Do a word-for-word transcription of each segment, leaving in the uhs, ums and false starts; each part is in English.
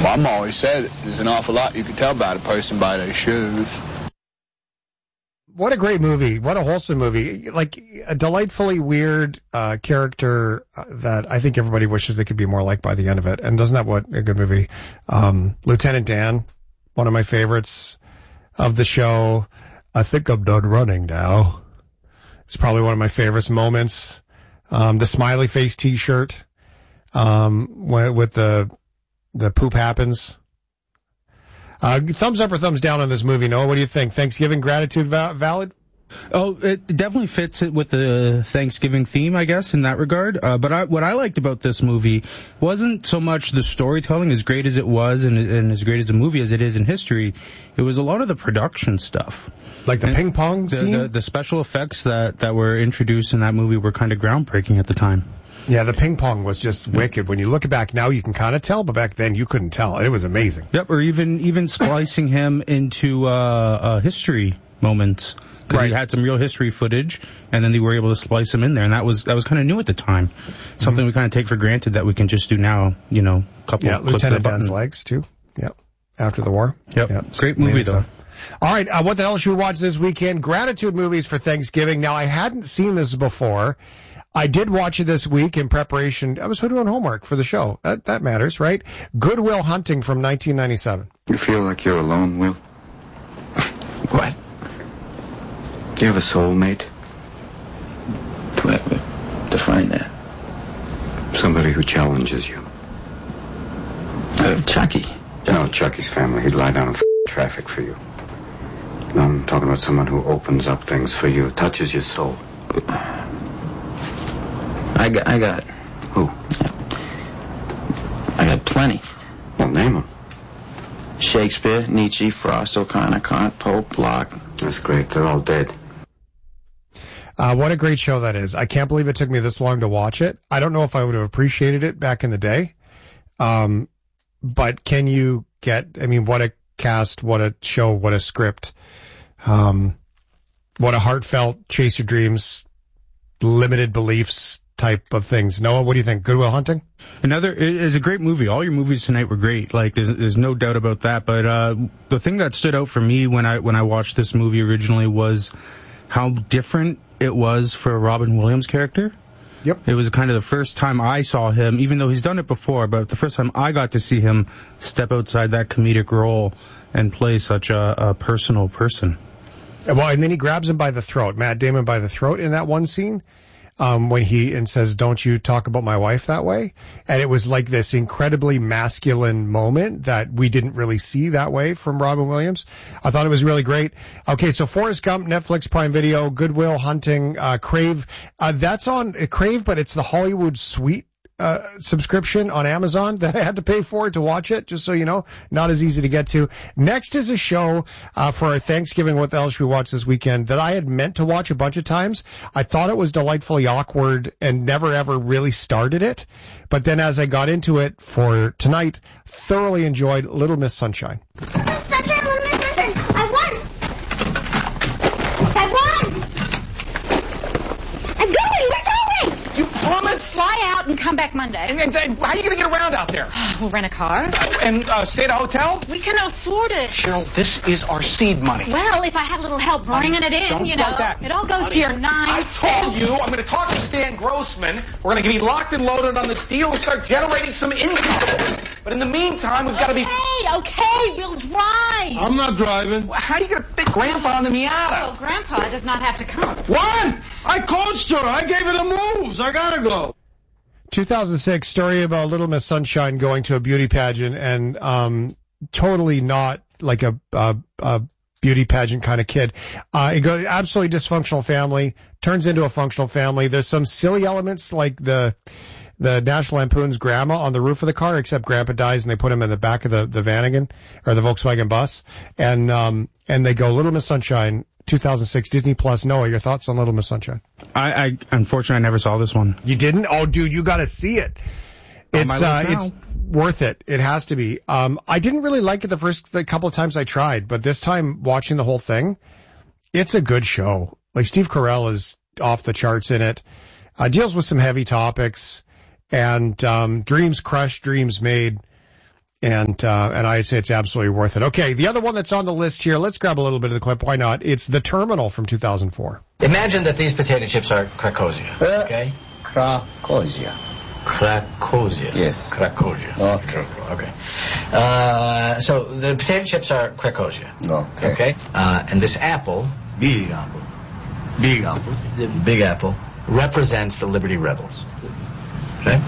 Mom always said there's an awful lot you can tell about a person by their shoes. What a great movie. What a wholesome movie. Like, a delightfully weird uh character uh, that I think everybody wishes they could be more like by the end of it. And doesn't that what a good movie? Um, Lieutenant Dan, one of my favorites of the show. I think I'm done running now. It's probably one of my favorite moments. Um, the smiley face t-shirt, um, with the, the poop happens. Uh, thumbs up or thumbs down on this movie, Noah? What do you think? Thanksgiving gratitude va- valid? Oh, it definitely fits it with the Thanksgiving theme, I guess, in that regard. Uh, but I, what I liked about this movie wasn't so much the storytelling, as great as it was and, and as great as a movie as it is in history. It was a lot of the production stuff. Like the and ping pong the, scene? The, the special effects that, that were introduced in that movie were kind of groundbreaking at the time. Yeah, the ping pong was just wicked. When you look back now, you can kind of tell, but back then you couldn't tell. It was amazing. Yep, or even even splicing him into uh, uh history moments, because right. he had some real history footage, and then they were able to splice him in there, and that was that was kind of new at the time. Something mm-hmm. we kind of take for granted that we can just do now. You know, a couple. Yeah, of clips Lieutenant of Dan's legs too. Yep, after the war. Yep, yep. Great movie though. Stuff. All right, uh, what the hell should we watch this weekend? Gratitude movies for Thanksgiving. Now, I hadn't seen this before. I did watch it this week in preparation. I was doing homework for the show. That, that matters, right? Good Will Hunting from nineteen ninety-seven. You feel like you're alone, Will? What? Do you have a soulmate? Do I have to define that? Somebody who challenges you. Uh, Chucky. No, Chucky's family. He'd lie down in f- traffic for you. No, I'm talking about someone who opens up things for you, touches your soul. I got, I got. Who? I got plenty. Well, name them. Shakespeare, Nietzsche, Frost, O'Connor, Kant, Pope, Locke. That's great. They're all dead. Uh, what a great show that is. I can't believe it took me this long to watch it. I don't know if I would have appreciated it back in the day. Um, but can you get, I mean, what a cast, what a show, what a script. Um, what a heartfelt chase your dreams, limited beliefs type of things. Noah, what do you think? Good Will Hunting? Another is a great movie. All your movies tonight were great. Like there's there's no doubt about that. But uh the thing that stood out for me when I when I watched this movie originally was how different it was for Robin Williams' character. Yep. It was kind of the first time I saw him, even though he's done it before, but the first time I got to see him step outside that comedic role and play such a, a personal person. Well, and then he grabs him by the throat, Matt Damon by the throat in that one scene. Um, when he and says, "Don't you talk about my wife that way?" And it was like this incredibly masculine moment that we didn't really see that way from Robin Williams. I thought it was really great. Okay, so Forrest Gump, Netflix Prime Video, Good Will Hunting, uh, Crave. Uh, that's on uh, Crave, but it's the Hollywood Suite uh, subscription on Amazon that I had to pay for to watch it, just so you know. Not as easy to get to. Next is a show uh for our Thanksgiving What the Hell Should We Watch this weekend that I had meant to watch a bunch of times. I thought it was delightfully awkward and never ever really started it. But then as I got into it for tonight, thoroughly enjoyed Little Miss Sunshine. Sunshine, Little Miss Sunshine, I won! I won! I'm going! We're going! You promised? Fly out and come back Monday. And, and, and how are you going to get around out there? We'll rent a car. And uh, stay at a hotel? We can afford it. Cheryl, this is our seed money. Well, if I had a little help bringing it in, Don't you start know. that. It all goes Honey, to your nine I told cents. you I'm going to talk to Stan Grossman. We're going to get locked and loaded on this deal and start generating some income. But in the meantime, we've got to be... Okay, okay, we'll drive. I'm not driving. How are you going to fit Grandpa in the Miata? Well, Grandpa does not have to come. What? I coached her. I gave her the moves. I got to go. two thousand six story about Little Miss Sunshine going to a beauty pageant and um totally not like a a, a beauty pageant kind of kid. Uh it goes absolutely dysfunctional family, turns into a functional family. There's some silly elements like the the National Lampoon's grandma on the roof of the car, except Grandpa dies and they put him in the back of the the van again, or the Volkswagen bus, and um and they go Little Miss Sunshine. two thousand six Disney Plus. Noah, your thoughts on Little Miss Sunshine? I, I unfortunately I never saw this one. You didn't? Oh, dude, you got to see it. It's uh, it's worth it. It has to be. Um, I didn't really like it the first the couple of times I tried, but this time watching the whole thing, it's a good show. Like Steve Carell is off the charts in it. Uh, deals with some heavy topics, and um, dreams crushed, dreams made. And, uh, and I'd say it's absolutely worth it. Okay, the other one that's on the list here, let's grab a little bit of the clip. Why not? It's The Terminal from two thousand four. Imagine that these potato chips are Krakosia, okay? Uh, Krakosia. Krakosia. Yes. Krakosia. Okay. Okay. Uh, so the potato chips are Krakosia. Okay. Okay. Uh, and this apple. Big apple. Big apple. The big apple represents the Liberty Rebels. Okay?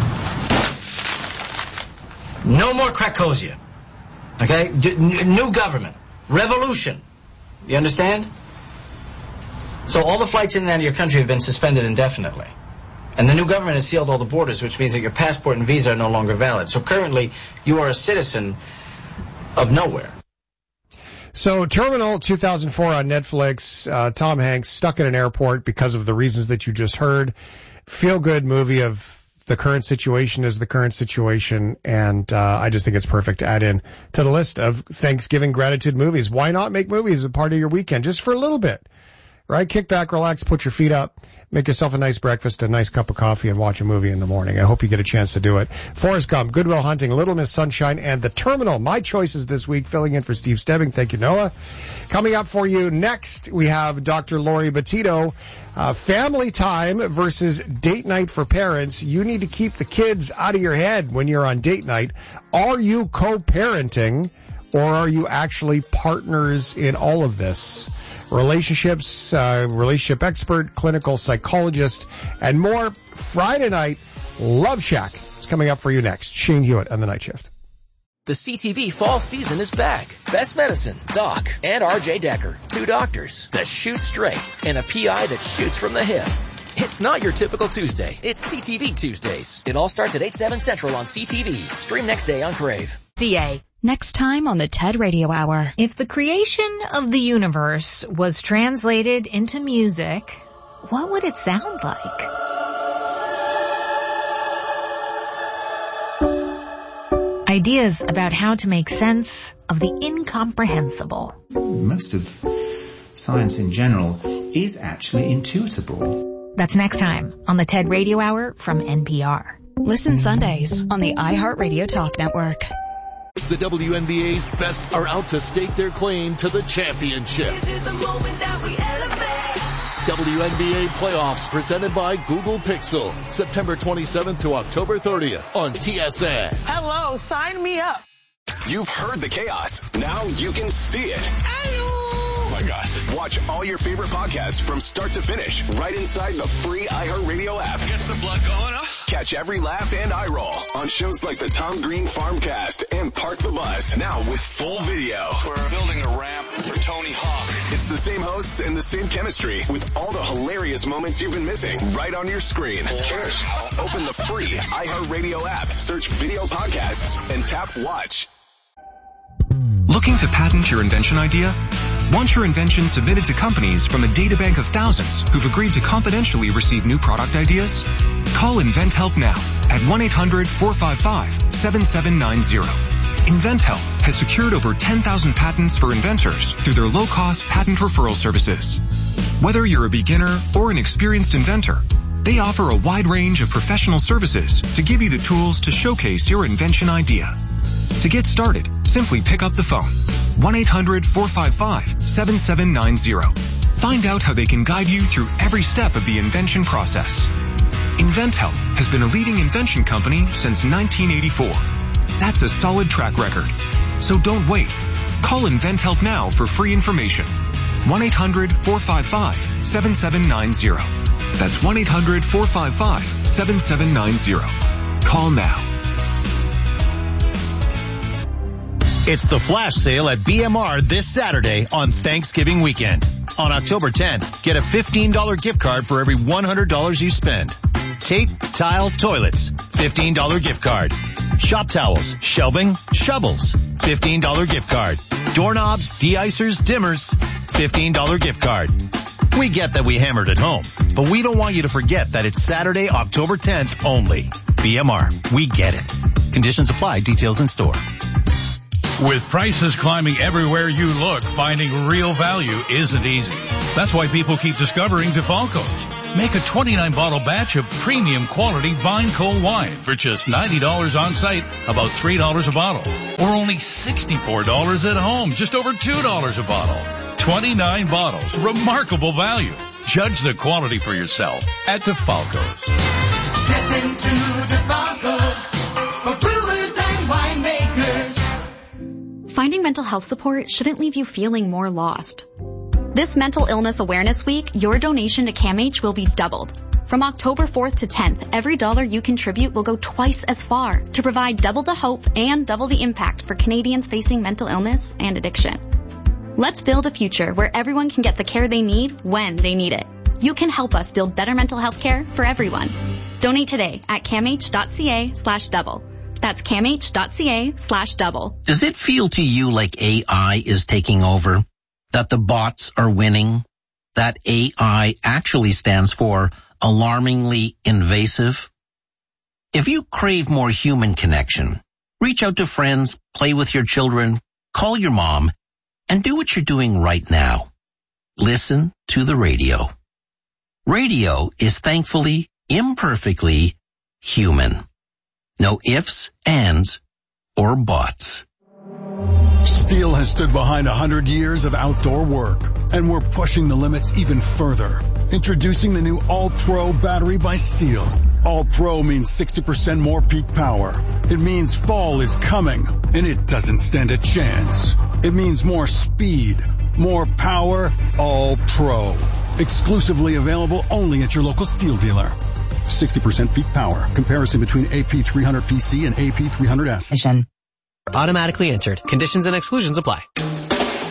No more Krakosia. Okay? D- n- new government. Revolution. You understand? So all the flights in and out of your country have been suspended indefinitely. And the new government has sealed all the borders, which means that your passport and visa are no longer valid. So currently, you are a citizen of nowhere. So Terminal two thousand four on Netflix, uh, Tom Hanks stuck in an airport because of the reasons that you just heard. Feel-good movie of the current situation is the current situation, and uh, I just think it's perfect to add in to the list of Thanksgiving gratitude movies. Why not make movies a part of your weekend just for a little bit, right? Kick back, relax, put your feet up, make yourself a nice breakfast, a nice cup of coffee, and watch a movie in the morning. I hope you get a chance to do it. Forrest Gump, Good Will Hunting, Little Miss Sunshine, and The Terminal. My choices this week, filling in for Steve Stebbing. Thank you, Noah. Coming up for you next, we have Doctor Lori Bettito. Uh, family time versus date night for parents. You need to keep the kids out of your head when you're on date night. Are you co-parenting, or are you actually partners in all of this? Relationships, uh, relationship expert, clinical psychologist, and more. Friday night, Love Shack is coming up for you next. Shane Hewitt on the night shift. The C T V fall season is back. Best Medicine, Doc, and R J Decker, two doctors that shoot straight and a P I that shoots from the hip. It's not your typical Tuesday. It's C T V Tuesdays. It all starts at eight, seven Central on C T V. Stream next day on Crave. C A. Next time on the TED Radio Hour. If the creation of the universe was translated into music, what would it sound like? Ideas about how to make sense of the incomprehensible. Most of science in general is actually intuitable. That's next time on the TED Radio Hour from N P R. Listen Sundays on the iHeartRadio Talk Network. The W N B A's best are out to stake their claim to the championship. W N B A playoffs presented by Google Pixel. September twenty-seventh to October thirtieth on T S N. Hello, sign me up. You've heard the chaos. Now you can see it. Oh my gosh. Watch all your favorite podcasts from start to finish right inside the free iHeartRadio app. Gets the blood going up. Catch every laugh and eye roll on shows like the Tom Green Farmcast and Park the Bus. Now with full video. We're building a ramp for Tony Hawk. It's the same hosts and the same chemistry with all the hilarious moments you've been missing right on your screen. Cheers. Open the free iHeartRadio app, search video podcasts, and tap watch. Looking to patent your invention idea? Want your invention submitted to companies from a databank of thousands who've agreed to confidentially receive new product ideas? Call InventHelp now at one eight hundred four five five seven seven nine zero. InventHelp has secured over ten thousand patents for inventors through their low-cost patent referral services. Whether you're a beginner or an experienced inventor, they offer a wide range of professional services to give you the tools to showcase your invention idea. To get started, simply pick up the phone. one eight hundred four five five seven seven nine zero. Find out how they can guide you through every step of the invention process. InventHelp has been a leading invention company since nineteen eighty-four. That's a solid track record. So don't wait. Call InventHelp now for free information. one eight hundred four five five seven seven nine zero. That's one eight hundred four five five seven seven nine zero. Call now. It's the flash sale at B M R this Saturday on Thanksgiving weekend. On October tenth, get a fifteen dollars gift card for every one hundred dollars you spend. Tape, tile, toilets, fifteen dollars gift card. Shop towels, shelving, shovels, fifteen dollars gift card. Doorknobs, de-icers, dimmers, fifteen dollars gift card. We get that we hammered at home, but we don't want you to forget that it's Saturday, October tenth only. B M R, we get it. Conditions apply, details in store. With prices climbing everywhere you look, finding real value isn't easy. That's why people keep discovering DeFalco's. Make a twenty-nine bottle batch of premium quality Vine Cold wine for just ninety dollars on site, about three dollars a bottle. Or only sixty-four dollars at home, just over two dollars a bottle. twenty-nine bottles, remarkable value. Judge the quality for yourself at DeFalco's. Step into DeFalco's for brewers and winemakers. Finding mental health support shouldn't leave you feeling more lost. This Mental Illness Awareness Week, your donation to CAMH will be doubled. From October fourth to tenth, every dollar you contribute will go twice as far to provide double the hope and double the impact for Canadians facing mental illness and addiction. Let's build a future where everyone can get the care they need when they need it. You can help us build better mental health care for everyone. Donate today at camh.ca slash double. That's camh.ca slash double. Does it feel to you like A I is taking over? That the bots are winning? That A I actually stands for alarmingly invasive? If you crave more human connection, reach out to friends, play with your children, call your mom, and do what you're doing right now. Listen to the radio. Radio is thankfully, imperfectly human. No ifs, ands, or buts. Steel has stood behind one hundred years of outdoor work, and we're pushing the limits even further. Introducing the new All-Pro battery by Steel. All-Pro means sixty percent more peak power. It means fall is coming, and it doesn't stand a chance. It means more speed, more power, All-Pro. Exclusively available only at your local Steel dealer. sixty percent peak power. Comparison between A P three hundred P C and A P three hundred S. Automatically entered. Conditions and exclusions apply.